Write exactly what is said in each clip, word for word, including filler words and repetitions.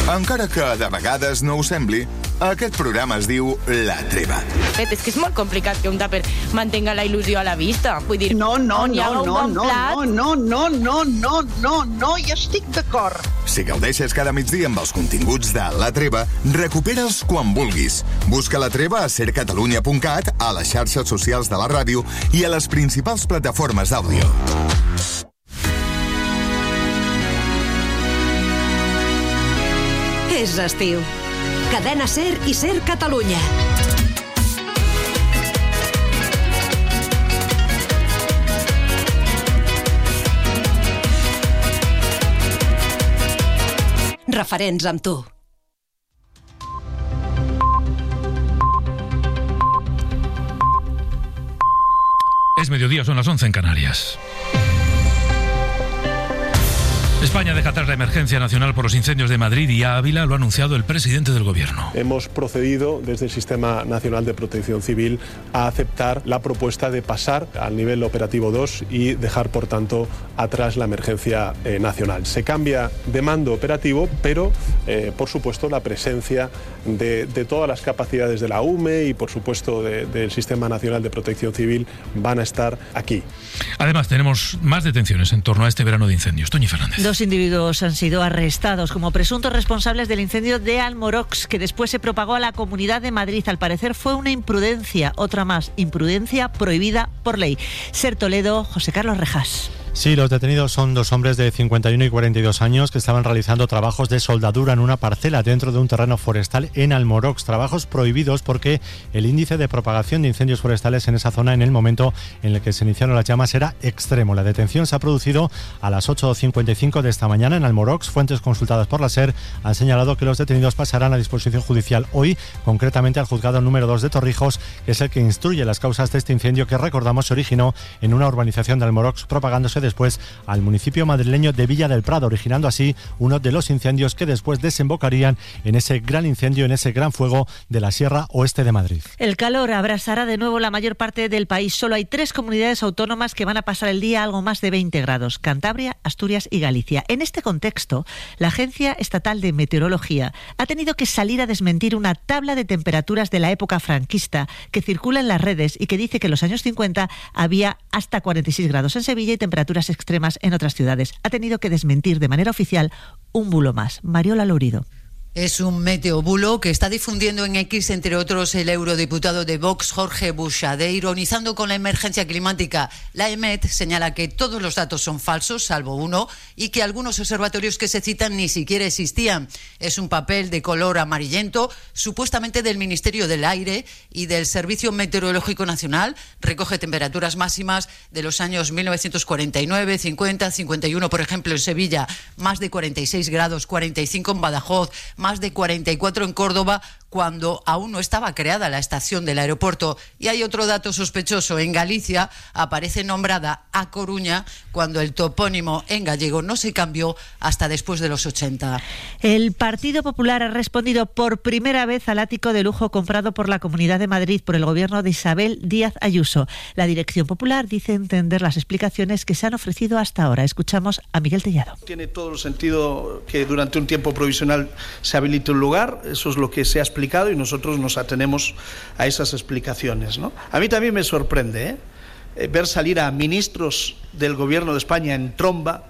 Encara que de vegades no ho sembli, aquest programa es diu La Treva. És que és molt complicat que un tàper mantenga la il·lusió a la vista. Vull dir, no, no, on hi ha no, un no, bon no, plat... no, no, no, no, no, no, hi estic d'acord. Si gaudeixes cada migdia amb els continguts de La Treva, recupera'ls quan vulguis. Busca La Treva a ser catalunya punt cat, a les xarxes socials de la ràdio i a les principals plataformes d'àudio. És estiu. Cadena SER i SER Catalunya. Referents amb tu. Es mediodía, son las once en Canarias. España deja atrás la emergencia nacional por los incendios de Madrid y Ávila, lo ha anunciado el presidente del Gobierno. Hemos procedido desde el Sistema Nacional de Protección Civil a aceptar la propuesta de pasar al nivel operativo dos y dejar, por tanto, atrás la emergencia eh, nacional. Se cambia de mando operativo, pero, eh, por supuesto, la presencia de, de todas las capacidades de la U M E y, por supuesto, de, del Sistema Nacional de Protección Civil van a estar aquí. Además, tenemos más detenciones en torno a este verano de incendios. Toñi Fernández. Dos individuos han sido arrestados como presuntos responsables del incendio de Almorox, que después se propagó a la Comunidad de Madrid. Al parecer fue una imprudencia, otra más, imprudencia prohibida por ley. SER Toledo, José Carlos Rejas. Sí, los detenidos son dos hombres de cincuenta y uno y cuarenta y dos años que estaban realizando trabajos de soldadura en una parcela dentro de un terreno forestal en Almorox. Trabajos prohibidos porque el índice de propagación de incendios forestales en esa zona en el momento en el que se iniciaron las llamas era extremo. La detención se ha producido a las ocho cincuenta y cinco de esta mañana en Almorox. Fuentes consultadas por la SER han señalado que los detenidos pasarán a disposición judicial hoy, concretamente al juzgado número dos de Torrijos, que es el que instruye las causas de este incendio que, recordamos, se originó en una urbanización de Almorox, propagándose después al municipio madrileño de Villa del Prado, originando así uno de los incendios que después desembocarían en ese gran incendio, en ese gran fuego de la Sierra Oeste de Madrid. El calor abrasará de nuevo la mayor parte del país. Solo hay tres comunidades autónomas que van a pasar el día a algo más de veinte grados: Cantabria, Asturias y Galicia. En este contexto, la Agencia Estatal de Meteorología ha tenido que salir a desmentir una tabla de temperaturas de la época franquista que circula en las redes y que dice que en los años cincuenta había hasta cuarenta y seis grados en Sevilla y temperaturas extremas en otras ciudades. Ha tenido que desmentir de manera oficial un bulo más. Mariola Lourido. Es un meteobulo que está difundiendo en X, entre otros, el eurodiputado de Vox, Jorge Buxade, ironizando con la emergencia climática. La EMET señala que todos los datos son falsos, salvo uno, y que algunos observatorios que se citan ni siquiera existían. Es un papel de color amarillento, supuestamente del Ministerio del Aire y del Servicio Meteorológico Nacional. Recoge temperaturas máximas de los años mil novecientos cuarenta y nueve, cincuenta, cincuenta y uno, por ejemplo, en Sevilla, más de cuarenta y seis grados, cuarenta y cinco en Badajoz, más de cuarenta y cuatro en Córdoba, cuando aún no estaba creada la estación del aeropuerto. Y hay otro dato sospechoso. En Galicia aparece nombrada A Coruña cuando el topónimo en gallego no se cambió hasta después de los ochenta. El Partido Popular ha respondido por primera vez al ático de lujo comprado por la Comunidad de Madrid por el gobierno de Isabel Díaz Ayuso. La Dirección Popular dice entender las explicaciones que se han ofrecido hasta ahora. Escuchamos a Miguel Tellado. Tiene todo el sentido que durante un tiempo provisional se habilite un lugar. Eso es lo que se ha explicado y nosotros nos atenemos a esas explicaciones, ¿no? A mí también me sorprende ¿eh? ver salir a ministros del Gobierno de España en tromba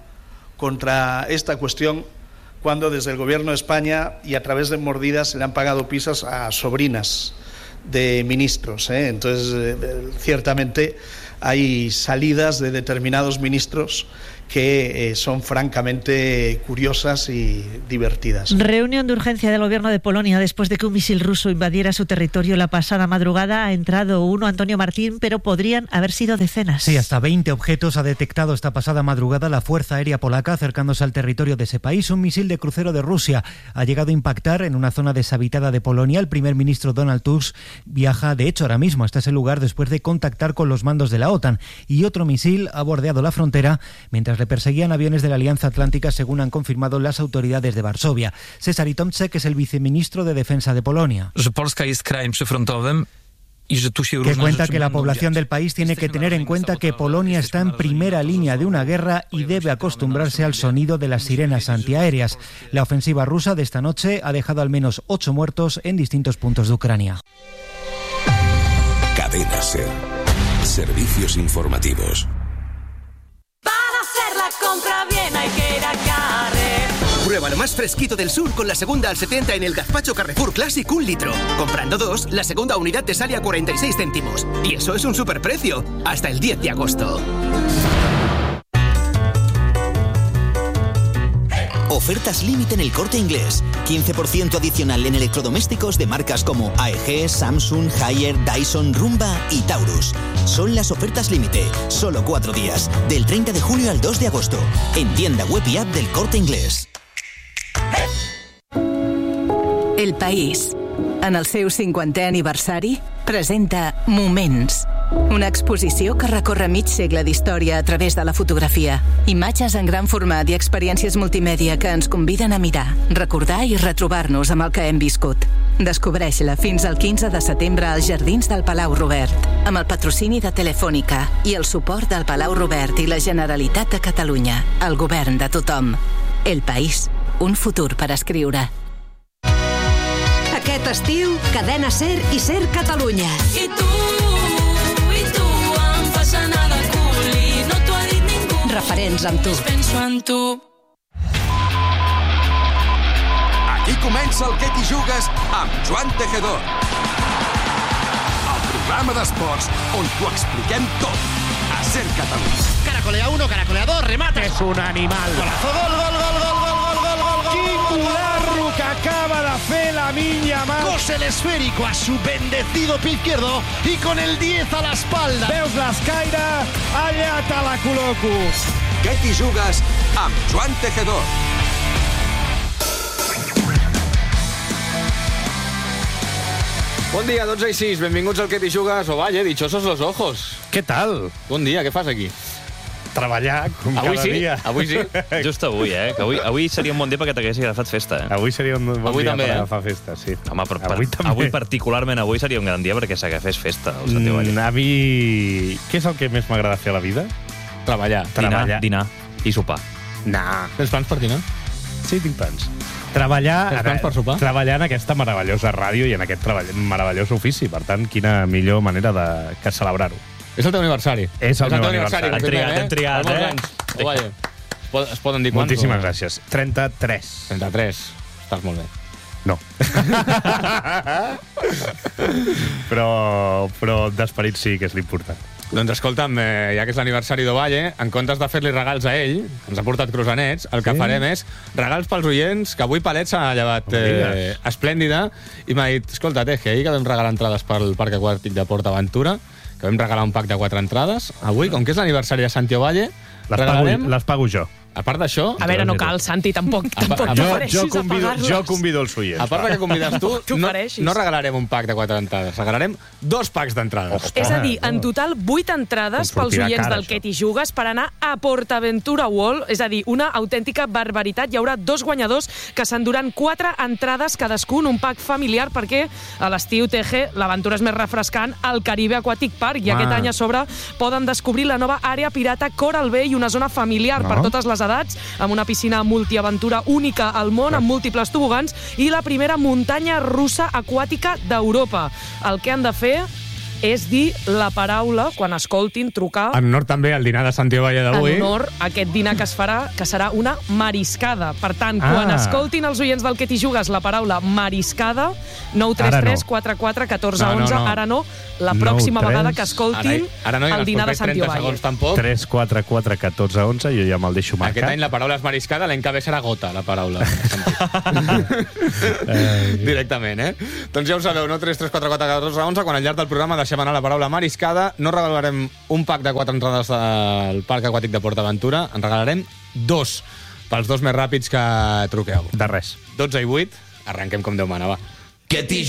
contra esta cuestión, cuando desde el Gobierno de España y a través de mordidas se le han pagado pizzas a sobrinas de ministros, ¿eh? Entonces, eh, ciertamente hay salidas de determinados ministros que eh, son francamente curiosas y divertidas. Reunión de urgencia del gobierno de Polonia después de que un misil ruso invadiera su territorio la pasada madrugada. Ha entrado uno, Antonio Martín, pero podrían haber sido decenas. Sí, hasta veinte objetos ha detectado esta pasada madrugada la Fuerza Aérea Polaca acercándose al territorio de ese país. Un misil de crucero de Rusia ha llegado a impactar en una zona deshabitada de Polonia. El primer ministro Donald Tusk viaja, de hecho, ahora mismo hasta ese lugar después de contactar con los mandos de la OTAN. Y otro misil ha bordeado la frontera mientras le perseguían aviones de la Alianza Atlántica, según han confirmado las autoridades de Varsovia. Cezary Tomczyk es el viceministro de Defensa de Polonia. Że Polska jest krajem przyfrontowym. que cuenta que la población del país tiene que tener en cuenta que Polonia está en primera línea de una guerra y debe acostumbrarse al sonido de las sirenas antiaéreas. La ofensiva rusa de esta noche ha dejado al menos ocho muertos en distintos puntos de Ucrania. Cadena SER. Servicios informativos. Para hacer la compra bien hay que ir a Carrefour. Prueba lo más fresquito del sur con la segunda al setenta en el gazpacho Carrefour Classic un litro. Comprando dos, la segunda unidad te sale a cuarenta y seis céntimos. Y eso es un superprecio. Hasta el diez de agosto. Ofertas límite en El Corte Inglés. quince por ciento adicional en electrodomésticos de marcas como A E G, Samsung, Haier, Dyson, Rumba y Taurus. Son las ofertas límite. Solo cuatro días. Del treinta de junio al dos de agosto. En tienda web y app del Corte Inglés. El País, en el seu cinquantè aniversari, presenta Moments, una exposició que recorre mig segle d'història a través de la fotografia, imatges en gran format i experiències multimèdia que ens conviden a mirar, recordar i retrobar-nos amb el que hem viscut. Descobreix-la fins al quinze de setembre als Jardins del Palau Robert, amb el patrocini de Telefònica i el suport del Palau Robert i la Generalitat de Catalunya, el govern de tothom. El País, un futur per escriure. Aquest estiu, Cadena SER i SER Catalunya. I tu, i tu, em fas anar de cul i no t'ho ha dit ningú. Referents amb tu. Penso en tu. Aquí comença el Què t'hi jugues amb Joan Tejedor. El programa d'esports on t'ho expliquem tot. A SER Catalunya. Caracolea uno, caracolea dos, remata. És un animal. Golazo, gol, gol, gol, gol, gol, gol, gol, gol, gol. Quin cularro que acaba de fer la minya mà. Cose el esférico a su bendecido pie izquierdo y con el diez a la espalda. Veus l'escaire? Allà te la col·loco. Què t'hi jugues amb Joan Tejedor. Bon dia, dotze i sis, benvinguts al Que t'hi jugues, o valle, dichosos los ojos. Què tal? Bon dia, què fas aquí? Treballar, com avui cada sí? dia. Avui sí? Just avui, eh? Que avui, avui seria un bon dia perquè t'haguessis agafat festa, eh? Avui seria un bon avui dia també, per eh? agafar festa, sí. Home, però avui, per, avui particularment avui seria un gran dia perquè s'agafés festa, el Santiago Valle. Mm, a mi... Què és el que més m'agrada fer a la vida? Treballar. Treballar. Dinar, dinar i sopar. Nah. Tens plans per dinar? Sí, tinc plans. Treballar, Tens plans per sopar? treballar en aquesta meravellosa ràdio i en aquest treball, meravellós ofici. Per tant, quina millor manera de que celebrar-ho. És el teu aniversari. És el, és el meu aniversari. Hem triat, hem triat, eh? eh? Oh, vaja. Es, pot, es poden dir quants? Moltíssimes o... gràcies. trenta-tres. trenta-tres. Estàs molt bé. No. però però d'esperit sí que és l'important. Doncs escolta'm, eh, ja que és l'aniversari d'Ovalle, en comptes de fer-li regals a ell, ens ha portat croissants, el que Sí? farem és regals pels oients, que avui Palet s'ha llevat eh, esplèndida, i m'ha dit, escolta, Teje, ahir que vam regalar entrades pel Parc Aquàtic de Port Aventura, que vam regalar un pack de quatre entrades, avui, com que és l'aniversari de Santi Ovalle, Les pago, regalarem... les pago jo. A part d'això... A veure, no cal, Santi, tampoc, tampoc Jo, t'ofereixis jo, a convido, pagar-les. jo convido els oients. A part de que convides tu, no, T'ofereixis. no regalarem un pack de quatre entrades, regalarem dos packs d'entrades. És a dir, en total, vuit entrades Em pels sortirà oients cara, del això. Que t'hi jugues per anar a PortAventura World. És a dir, una autèntica barbaritat. Hi haurà dos guanyadors que s'enduran quatre entrades cadascun, un pack familiar, perquè a l'estiu, Teje, l'aventura és més refrescant al Caribe Aquatic Park, i Ah. aquest any a sobre poden descobrir la nova àrea pirata Coral Bay i una zona familiar No. per totes les edats, amb una piscina multiaventura única al món, amb múltiples tobogans, i la primera muntanya russa aquàtica d'Europa. El que han de fer és dir la paraula quan escoltin trucar En honor també al dinar de Santi Ovalle d'avui. en honor a aquest dinar que es farà, que serà una mariscada. Per tant, quan Ah. escoltin els oients del Que t'hi jugues la paraula mariscada, nou tres tres quatre quatre un quatre No, no, onze, no. ara no, la pròxima nou tres vegada que escoltin Ara, ara no, i en el els dinar de propers Santi trenta Ovalle. segons tampoc. tres quatre quatre catorze onze, jo ja me'l deixo marcar. Aquest any la paraula és mariscada, l'any que ve serà gota, la paraula. Directament, eh? Doncs ja ho sabeu, no? tres tres quatre quatre catorze onze, quan al llarg del programa deixem anar la paraula mariscada, no regalarem un pack de quatre entrades al Parc Aquàtic de Port Aventura, en regalarem dos, pels dos més ràpids que truqueu. De res. dotze i vuit, arrenquem com Déu mana, va. Que t'hi